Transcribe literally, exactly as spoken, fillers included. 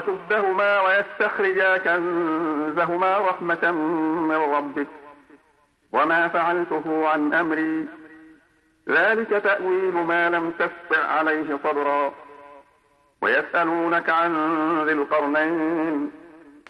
وكفهما ويستخرجا كنزهما رحمة من ربك وما فعلته عن أمري ذلك تأويل ما لم تستطع عليه صبرا ويسألونك عن ذي القرنين